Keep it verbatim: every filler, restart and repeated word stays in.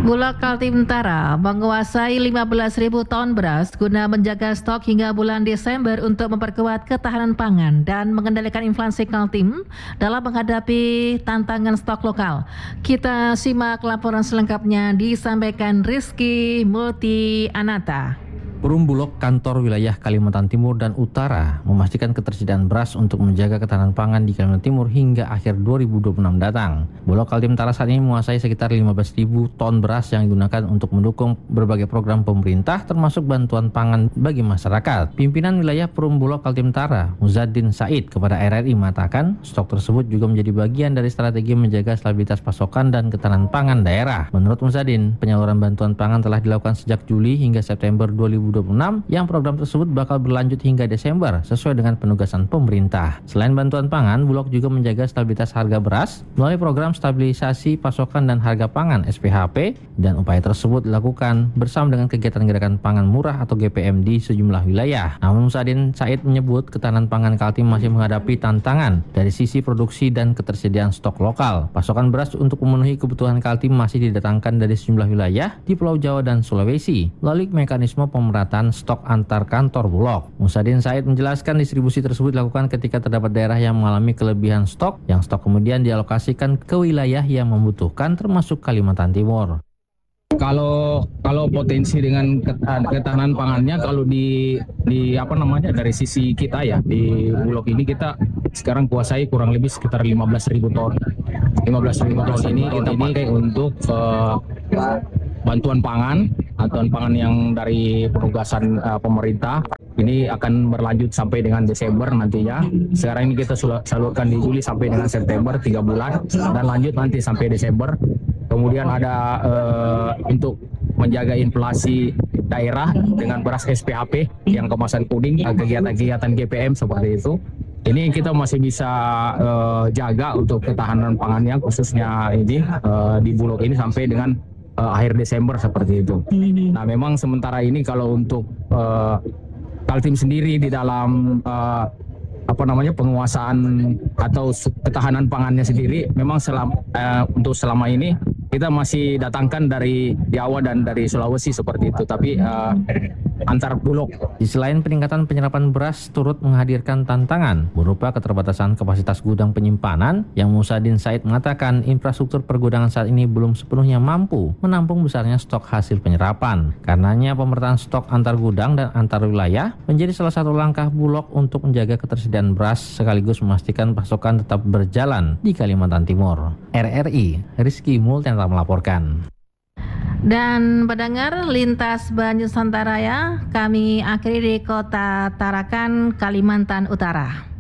Bulog Kaltim Utara menguasai lima belas ribu ton beras guna menjaga stok hingga bulan Desember untuk memperkuat ketahanan pangan dan mengendalikan inflasi Kaltim dalam menghadapi tantangan stok lokal. Kita simak laporan selengkapnya disampaikan Rizky Multi Anata. Perum Bulog kantor wilayah Kalimantan Timur dan Utara memastikan ketersediaan beras untuk menjaga ketahanan pangan di Kalimantan Timur hingga akhir dua ribu dua puluh enam datang. Bulog Kaltim Utara saat ini menguasai sekitar lima belas ribu ton beras yang digunakan untuk mendukung berbagai program pemerintah termasuk bantuan pangan bagi masyarakat. Pimpinan wilayah Perum Bulog Kaltim Utara, Muzaddin Said, kepada R R I mengatakan stok tersebut juga menjadi bagian dari strategi menjaga stabilitas pasokan dan ketahanan pangan daerah. Menurut Muzaddin, penyaluran bantuan pangan telah dilakukan sejak Juli hingga September dua ribu dua puluh enam yang program tersebut bakal berlanjut hingga Desember sesuai dengan penugasan pemerintah. Selain bantuan pangan, Bulog juga menjaga stabilitas harga beras melalui program stabilisasi pasokan dan harga pangan S P H P, dan upaya tersebut dilakukan bersama dengan kegiatan gerakan pangan murah atau G P M di sejumlah wilayah. Namun Muzaddin Said menyebut ketahanan pangan Kaltim masih menghadapi tantangan dari sisi produksi dan ketersediaan stok lokal. Pasokan beras untuk memenuhi kebutuhan Kaltim masih didatangkan dari sejumlah wilayah di Pulau Jawa dan Sulawesi melalui mekanisme pemerataan stok antar kantor Bulog. Muzaddin Said menjelaskan distribusi tersebut dilakukan ketika terdapat daerah yang mengalami kelebihan stok, yang stok kemudian dialokasikan ke wilayah yang membutuhkan termasuk Kalimantan Timur. Kalau kalau potensi dengan ketahanan pangannya, kalau di di apa namanya dari sisi kita ya di Bulog ini kita sekarang kuasai kurang lebih sekitar lima belas ribu ton. lima belas ribu ton ini kita pakai untuk uh, bantuan pangan, bantuan pangan yang dari penugasan uh, pemerintah. Ini akan berlanjut sampai dengan Desember nantinya. Sekarang ini kita salurkan di Juli sampai dengan September, tiga bulan, dan lanjut nanti sampai Desember. Kemudian ada uh, untuk menjaga inflasi daerah dengan beras S P H P yang kemasan kuning, kegiatan-kegiatan G P M seperti itu. Ini kita masih bisa uh, jaga untuk ketahanan pangannya, khususnya ini uh, di Bulog ini sampai dengan uh, akhir Desember seperti itu. Nah, memang sementara ini kalau untuk uh, Kaltim sendiri di dalam uh, apa namanya penguasaan atau ketahanan pangannya sendiri, memang selam, uh, untuk selama ini kita masih datangkan dari Jawa dan dari Sulawesi seperti itu, tapi uh, antar bulog. Di selain peningkatan penyerapan beras turut menghadirkan tantangan berupa keterbatasan kapasitas gudang penyimpanan, yang Muzaddin Said mengatakan infrastruktur pergudangan saat ini belum sepenuhnya mampu menampung besarnya stok hasil penyerapan. Karenanya pemerataan stok antar gudang dan antar wilayah menjadi salah satu langkah Bulog untuk menjaga ketersediaan beras sekaligus memastikan pasokan tetap berjalan di Kalimantan Timur. R R I, Rizky Multi Anata melaporkan. Dan pendengar lintas Banyu Santaraya, kami akhiri di Kota Tarakan, Kalimantan Utara.